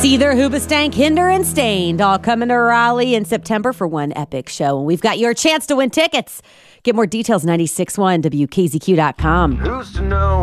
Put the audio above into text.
Seether, Hoobastank, Hinder, and Stained all coming to Raleigh in September for one epic show. And we've got your chance to win tickets. Get more details, 96.1 WKZQ.com. Who's to know